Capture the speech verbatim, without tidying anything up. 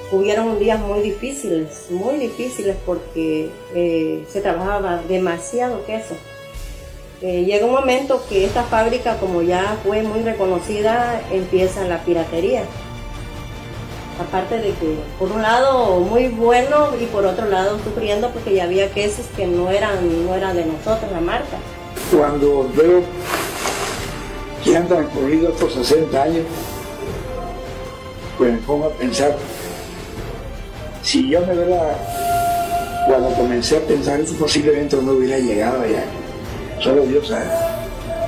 hubieron días muy difíciles, muy difíciles porque eh, se trabajaba demasiado queso. Eh, llega un momento que esta fábrica, como ya fue muy reconocida, empieza la piratería. Aparte de que, por un lado, muy bueno y por otro lado sufriendo porque ya había quesos que no eran, no eran de nosotros, la marca. Cuando veo que han transcurrido estos sesenta años, pues me pongo a pensar, si yo me hubiera, cuando comencé a pensar eso, posiblemente no hubiera llegado allá. Solo Dios sabe.